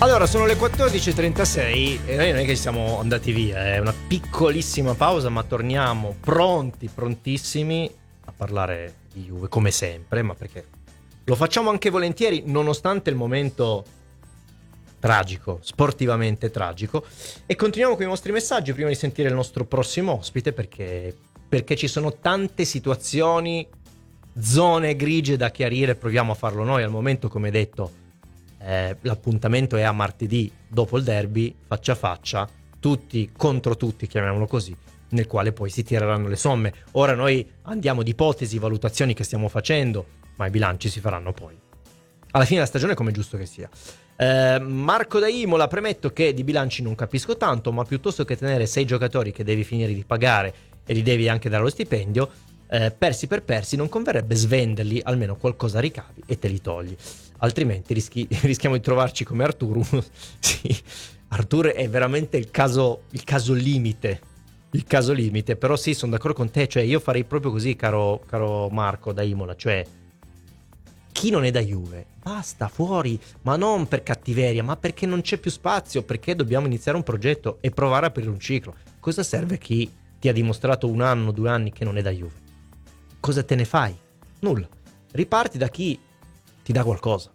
Allora, sono le 14:36 e noi non è che siamo andati via, è una piccolissima pausa, ma torniamo prontissimi a parlare di Juve, come sempre, ma perché lo facciamo anche volentieri, nonostante il momento tragico, sportivamente tragico. E continuiamo con i vostri messaggi prima di sentire il nostro prossimo ospite, perché ci sono tante situazioni, zone grigie da chiarire. Proviamo a farlo noi. Al momento, come detto, l'appuntamento è a martedì dopo il derby, faccia a faccia, tutti contro tutti, chiamiamolo così, nel quale poi si tireranno le somme. Ora noi andiamo di ipotesi, valutazioni che stiamo facendo, ma i bilanci si faranno poi alla fine della stagione, come giusto che sia. Marco da Imola: premetto che di bilanci non capisco tanto, ma piuttosto che tenere 6 giocatori che devi finire di pagare e gli devi anche dare lo stipendio, persi per persi, non converrebbe svenderli, almeno qualcosa ricavi e te li togli, altrimenti rischiamo di trovarci come Arturo. Sì, Arturo è veramente il caso limite, però sì, sono d'accordo con te, cioè io farei proprio così, caro Marco da Imola, cioè chi non è da Juve basta, fuori, ma non per cattiveria, ma perché non c'è più spazio, perché dobbiamo iniziare un progetto e provare a aprire un ciclo. Cosa serve chi ti ha dimostrato 1 anno, 2 anni che non è da Juve? Cosa te ne fai? Nulla. Riparti da chi ti dà qualcosa,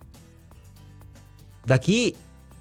da chi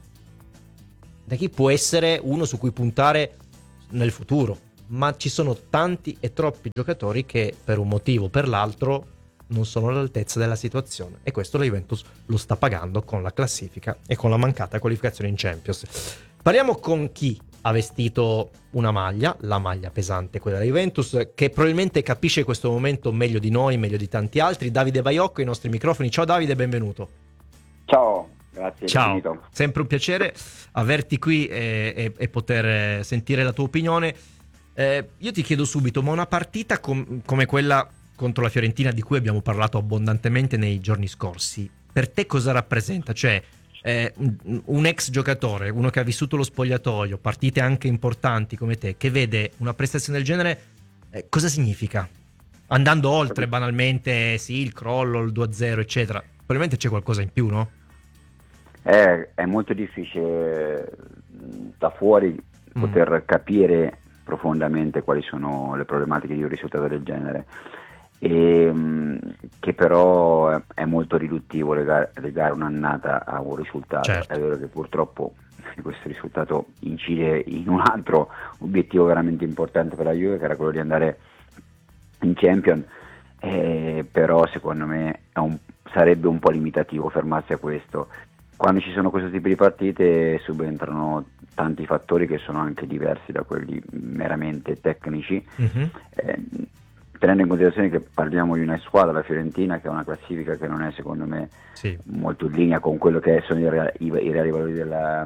può essere uno su cui puntare nel futuro. Ma ci sono tanti e troppi giocatori che per un motivo o per l'altro non sono all'altezza della situazione, e questo la Juventus lo sta pagando con la classifica e con la mancata qualificazione in Champions. Parliamo con chi ha vestito una maglia, la maglia pesante, quella della Juventus, che probabilmente capisce questo momento meglio di noi, meglio di tanti altri. Davide Baiocco ai nostri microfoni. Ciao Davide, benvenuto. Ciao, grazie. Ciao, benvenuto. Sempre un piacere averti qui e poter sentire la tua opinione. Io ti chiedo subito, ma una partita come quella contro la Fiorentina, di cui abbiamo parlato abbondantemente nei giorni scorsi, per te cosa rappresenta? Cioè, un ex giocatore, uno che ha vissuto lo spogliatoio, partite anche importanti come te, che vede una prestazione del genere, cosa significa? Andando oltre banalmente, sì, il crollo, il 2-0, eccetera, probabilmente c'è qualcosa in più, no? È molto difficile da fuori poter capire profondamente quali sono le problematiche di un risultato del genere, e che però è molto riduttivo legare un'annata a un risultato. Certo. È vero che purtroppo questo risultato incide in un altro obiettivo veramente importante per la Juve, che era quello di andare in Champions, però secondo me sarebbe un po' limitativo fermarsi a questo. Quando ci sono questo tipo di partite subentrano tanti fattori che sono anche diversi da quelli meramente tecnici, tenendo in considerazione che parliamo di una squadra, la Fiorentina, che ha una classifica che non è, secondo me, molto in linea con quello che sono i reali valori della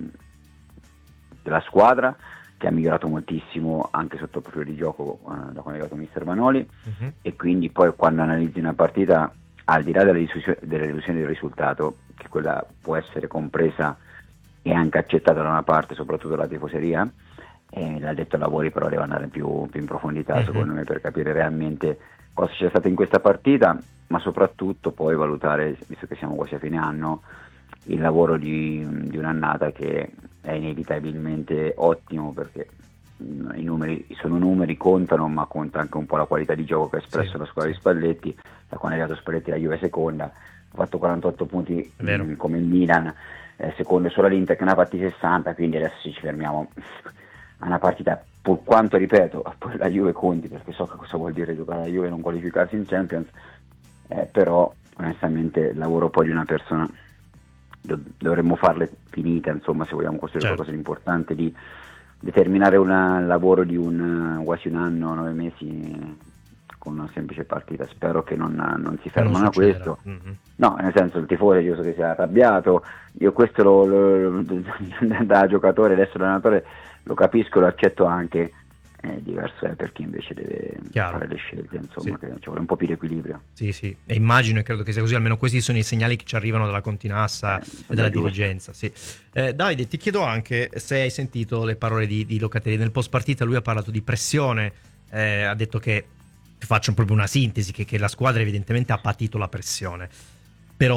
squadra, che ha migliorato moltissimo anche sotto il profilo di gioco da quando è arrivato mister Vanoli, e quindi poi quando analizzi una partita, al di là delle illusioni del risultato, che quella può essere compresa e anche accettata da una parte, soprattutto dalla tifoseria, l'addetto ai lavori però deve andare più in profondità, secondo me, per capire realmente cosa c'è stato in questa partita, ma soprattutto poi valutare, visto che siamo quasi a fine anno, il lavoro di un'annata che è inevitabilmente ottimo, perché i numeri contano, ma conta anche un po' la qualità di gioco che ha espresso la squadra di Spalletti. Da quando è arrivato Spalletti la Juve seconda, ha fatto 48 punti come il Milan, secondo solo l'Inter che ne ha fatti 60, quindi adesso ci fermiamo a una partita, pur quanto, ripeto, poi la Juve conti, perché so che cosa vuol dire giocare alla Juve e non qualificarsi in Champions, però onestamente il lavoro poi di una persona dovremmo farle finita, insomma, se vogliamo costruire qualcosa di importante, di determinare un lavoro di quasi un anno, 9 mesi con una semplice partita. Spero che non si fermano a questo. No, nel senso, il tifoso io so che si è arrabbiato, io questo da giocatore, adesso da allenatore, lo capisco, lo accetto anche. Diverso è per chi invece deve fare le scelte, insomma, che ci vuole un po' più di equilibrio. Sì, e immagino e credo che sia così, almeno questi sono i segnali che ci arrivano dalla Continassa e dalla dirigenza. Davide, ti chiedo anche se hai sentito le parole di Locatelli nel post partita. Lui ha parlato di pressione, ha detto che, faccio proprio una sintesi, che la squadra evidentemente ha patito la pressione, però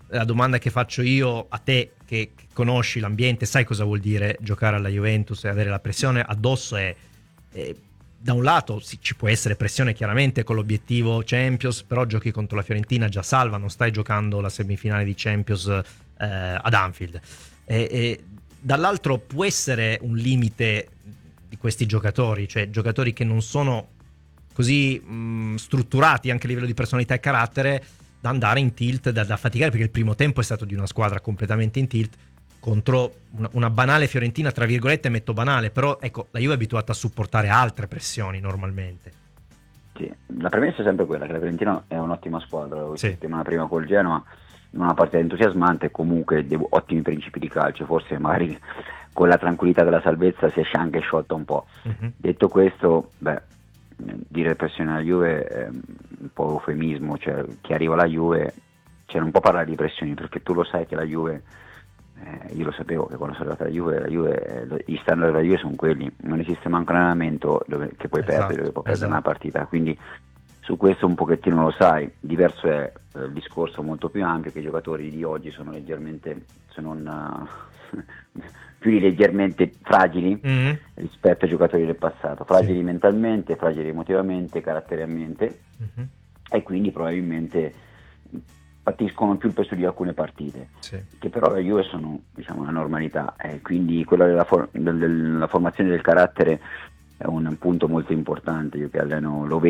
la domanda che faccio io a te, che conosci l'ambiente, sai cosa vuol dire giocare alla Juventus e avere la pressione addosso, è da un lato ci può essere pressione chiaramente con l'obiettivo Champions, però giochi contro la Fiorentina già salva, non stai giocando la semifinale di Champions ad Anfield, e dall'altro può essere un limite di questi giocatori, cioè giocatori che non sono così strutturati anche a livello di personalità e carattere da andare in tilt, da faticare, perché il primo tempo è stato di una squadra completamente in tilt contro una banale Fiorentina, tra virgolette metto banale, però ecco, la Juve è abituata a supportare altre pressioni normalmente. Sì, la premessa è sempre quella che la Fiorentina è un'ottima squadra, la Sì. settimana prima col Genoa, in una partita entusiasmante e comunque ottimi principi di calcio, forse magari con la tranquillità della salvezza si è anche sciolta un po'. Detto questo, dire pressione alla Juve è un po' eufemismo, cioè chi arriva alla Juve, cioè non può parlare di pressioni, perché tu lo sai che la Juve, io lo sapevo che quando sono arrivata alla Juve, gli standard della Juve sono quelli, non esiste manco un allenamento che puoi perdere, dove puoi perdere una partita, quindi su questo un pochettino lo sai. Diverso è il discorso molto più ampio, che i giocatori di oggi sono leggermente, se non più leggermente fragili rispetto ai giocatori del passato, fragili mentalmente, fragili emotivamente, caratterialmente, e quindi probabilmente patiscono più il peso di alcune partite, che però la Juve sono, diciamo, una normalità, quindi quella della formazione del carattere è un punto molto importante. Io che alleno lo vedo